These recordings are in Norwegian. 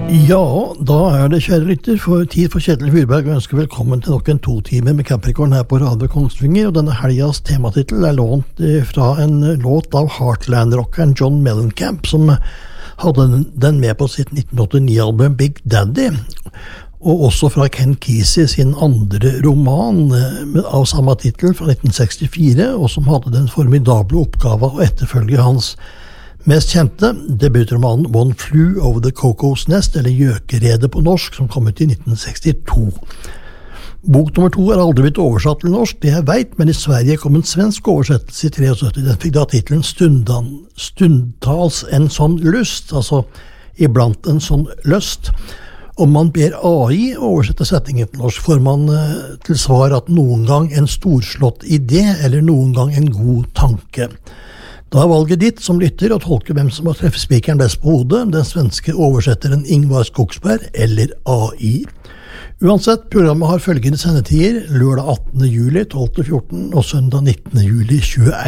Ja, da det kjære lytter for tid for Kjetil Fyrberg og ønsker velkommen til nok en 2 timer med Capricorn her på Radio Kongsvinger, og denne helgas tematitel lånt fra en låt av Heartland-rockeren John Mellencamp, som hadde den med på sitt 1989-album Big Daddy, og også fra Ken Kesey sin andre roman av samme titel fra 1964, og som hadde den formidable oppgave å etterfølge hans mest kjente debutromanen One Flew Over the Cuckoo's Nest, eller Gjøkeredet på norsk, som kom ut i 1962. Bok nummer 2 aldri blitt oversatt til norsk, det jeg vet, men i Sverige kom en svensk oversettelse i 73. Den fikk da titelen Stundtals en sånn lyst, altså iblant en sånn lyst. Om man ber AI oversette setningen til norsk, får man til svar at noen gang en storslått idé, eller noen gang en god tanke. Da valget ditt som lytter å tolke hvem som har treffet spikeren best på hodet, den svenske oversetteren Ingvar Skogsberg eller AI. Uansett, programmet har følgende sendetider: lørdag 18. juli 12-14 og søndag 19. juli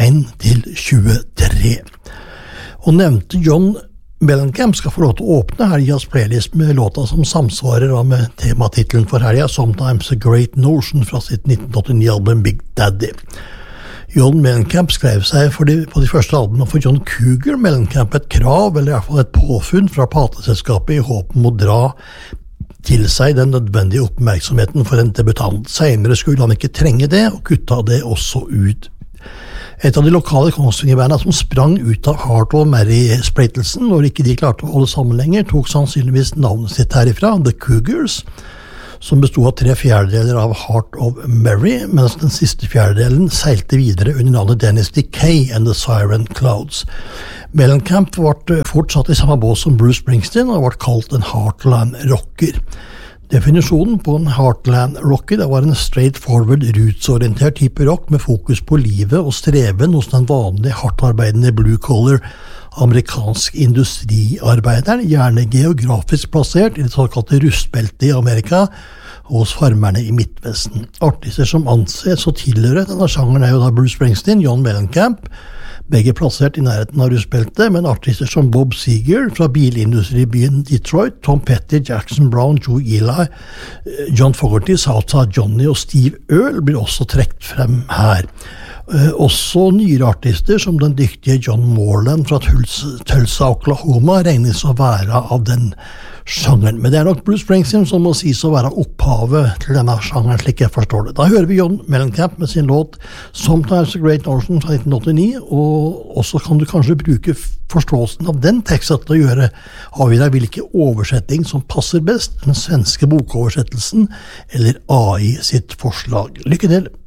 21-23. Og nevnte John Mellencamp skal få lov til å åpne helgas playlist med låta som samsvarer med tematitelen for helga, Sometimes a Great Notion, fra sitt 1989-album Big Daddy. John Mellencamp skrev seg på de første albumene for John Cougar Mellencamp et krav, eller i hvert fall et påfunn fra plateselskapet i håp om å dra til seg den nødvendige oppmerksomheten for en debutant. Senere skulle han ikke trenge det, og kutta det også ut. Et av de lokale Kongsvinger-bandene som sprang ut av Heart of Mary-splittelsen, når ikke de klarte å holde sammen lenger, tok sannsynligvis navnet sitt herifra, The Cougars, som bestod av 3/4 av Heart of Mary, mens den siste fjerdedelen seilte videre under navnet Dennis Decay and the Siren Clouds. Mellencamp ble fortsatt i samme bås som Bruce Springsteen og ble kalt en Heartland-rocker. Definisjonen på en Heartland-rocker var en straightforward, rootsorientert type rock med fokus på livet og streven hos den vanlige, hardtarbeidende blue-collar amerikansk industriarbeideren, gjerne geografisk plassert i det såkalte rustbeltet i Amerika og hos farmerne i Midtvesten. Artister som anses å tilhøre denne sjangeren jo da Bruce Springsteen, John Mellencamp, begge plassert i nærheten av rustbeltet, men artister som Bob Seger fra bilindustribyen Detroit, Tom Petty, Jackson Brown, Joe Eli, John Fogerty, Southside Johnny og Steve Earle blir også trekt frem her. Også nyere artister som den dyktige John Moreland fra Tulsa, Oklahoma, regnes å være av den sjangeren. Men det nok Bruce Springsteen som må sies å være opphavet til denne sjangeren, slik jeg forstår det. Da hører vi John Mellencamp med sin låt Sometimes a Great Notion fra 1989, og også kan du kanskje bruke forståelsen av den teksten til å avgjøre hvilken oversetting som passer best, den svenske bokoversettelsen eller AI sitt forslag. Lykke til!